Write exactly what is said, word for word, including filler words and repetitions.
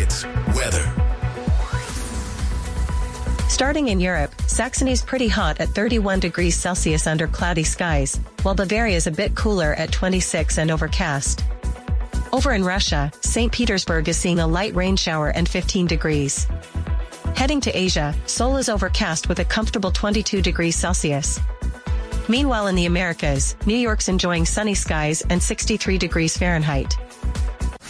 It's weather. Starting in Europe, Saxony's pretty hot at thirty-one degrees Celsius under cloudy skies, while Bavaria is a bit cooler at twenty-six and overcast. Over in Russia, Saint Petersburg is seeing a light rain shower and fifteen degrees. Heading to Asia, Seoul is overcast with a comfortable twenty-two degrees Celsius. Meanwhile in the Americas, New York's enjoying sunny skies and sixty-three degrees Fahrenheit.